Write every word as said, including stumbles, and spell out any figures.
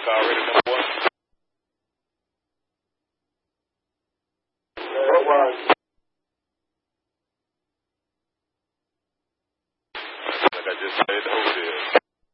Rock already number one? What was? Like I just said, over there.